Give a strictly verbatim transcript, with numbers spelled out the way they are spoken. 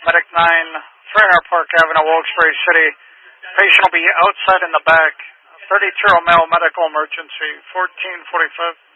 Medic nine, Fairhair Park Avenue, Wilkes-Barre City. Patient will be outside in the back. thirty-two-year-old male, medical emergency, fourteen forty-five.